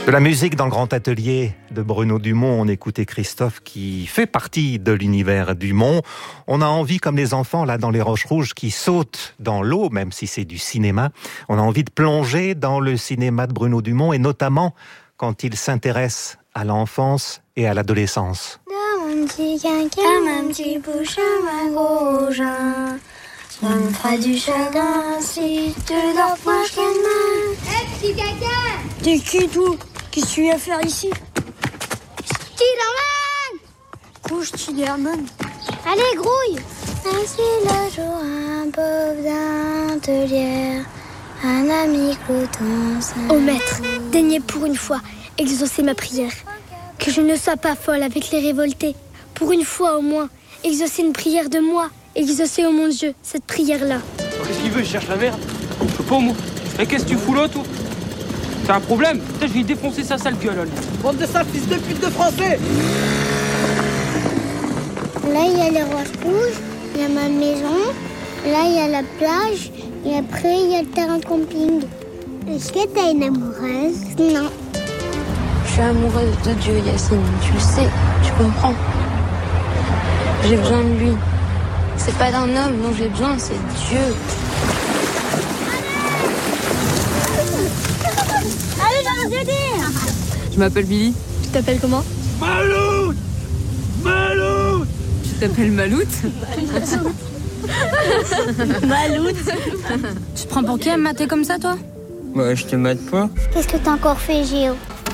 De la musique dans le grand atelier de Bruno Dumont, on écoutait Christophe qui fait partie de l'univers Dumont. On a envie, comme les enfants là dans les Roches Rouges qui sautent dans l'eau, même si c'est du cinéma, on a envie de plonger dans le cinéma de Bruno Dumont et notamment quand il s'intéresse à l'enfance et à l'adolescence. Comme un petit bouchon, un gros joint. Ça me fera du chagrin si tu dors pas chez moi. Hé, petit caca! T'es qui, toi? Qu'est-ce que tu viens faire ici? Spiderman! Couche, Spiderman. Allez, grouille! Ainsi le jour, un pauvre d'intelière, un ami cloutant. Ô maître, daignez pour une fois exaucer ma prière. Que je ne sois pas folle avec les révoltés. Pour une fois au moins, exaucer une prière de moi. Exaucer, ô mon Dieu, cette prière-là. Qu'est-ce qu'il veut? Il cherche la merde. Je sais pas, moi. Mais qu'est-ce que tu fous là, toi? T'as un problème? Putain, je vais lui défoncer sa sale gueule, là. Bande de sales fils de pute de français! Là, il y a les Roches Rouges, il y a ma maison, là, il y a la plage, et après, il y a le terrain de camping. Est-ce que t'as une amoureuse? Non. Je suis amoureuse de Dieu, Yacine. Tu le sais, tu comprends. J'ai besoin de lui. C'est pas d'un homme dont j'ai besoin, c'est Dieu. Allez, viens nous aider! Je m'appelle Billy. Tu t'appelles comment? Maloute! Maloute! Tu t'appelles Maloute? Maloute. Tu te prends pour qui à me mater comme ça, toi? Ouais, je te mate pas. Qu'est-ce que t'as encore fait, Géo?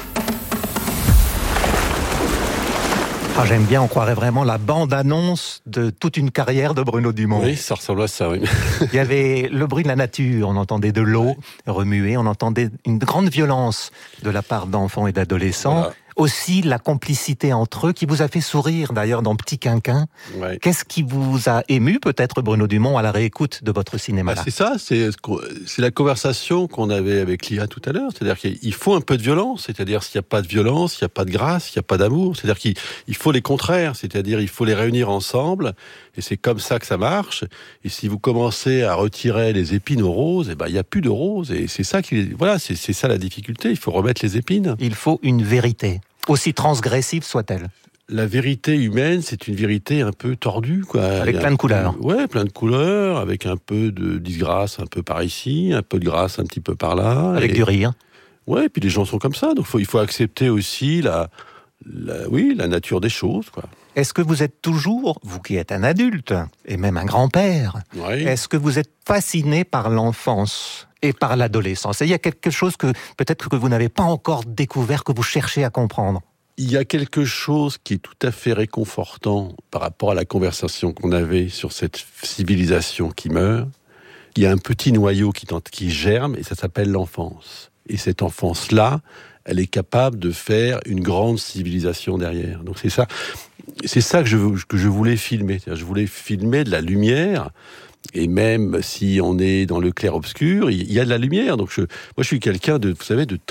Ah, j'aime bien, on croirait vraiment la bande-annonce de toute une carrière de Bruno Dumont. Oui, ça ressemble à ça, oui. Il y avait le bruit de la nature, on entendait de l'eau remuer, on entendait une grande violence de la part d'enfants et d'adolescents. Voilà. Aussi la complicité entre eux qui vous a fait sourire d'ailleurs dans Petit Quinquin. Ouais. Qu'est-ce qui vous a ému peut-être Bruno Dumont à la réécoute de votre cinéma là? C'est ça, c'est la conversation qu'on avait avec Lia tout à l'heure. C'est-à-dire qu'il faut un peu de violence. C'est-à-dire s'il n'y a pas de violence, il n'y a pas de grâce, il n'y a pas d'amour. C'est-à-dire qu'il faut les contraires. C'est-à-dire il faut les réunir ensemble. Et c'est comme ça que ça marche. Et si vous commencez à retirer les épines aux roses, eh ben il n'y a plus de roses. Et c'est ça c'est ça la difficulté. Il faut remettre les épines. Il faut une vérité, aussi transgressive soit-elle. La vérité humaine, c'est une vérité un peu tordue, quoi. Avec plein de couleurs. Ouais, plein de couleurs, avec un peu de disgrâce un peu par ici, un peu de grâce un petit peu par là. Avec du rire. Ouais, et puis les gens sont comme ça, donc il faut accepter aussi la nature des choses, quoi. Est-ce que vous êtes toujours, vous qui êtes un adulte, et même un grand-père, Ouais. est-ce que vous êtes fasciné par l'enfance et par l'adolescence? Et il y a quelque chose que peut-être que vous n'avez pas encore découvert, que vous cherchez à comprendre. Il y a quelque chose qui est tout à fait réconfortant par rapport à la conversation qu'on avait sur cette civilisation qui meurt. Il y a un petit noyau qui germe, et ça s'appelle l'enfance. Et cette enfance-là, elle est capable de faire une grande civilisation derrière. Donc c'est ça que je voulais filmer. C'est-à-dire, je voulais filmer de la lumière, et même si on est dans le clair-obscur, il y a de la lumière. Donc moi, je suis quelqu'un de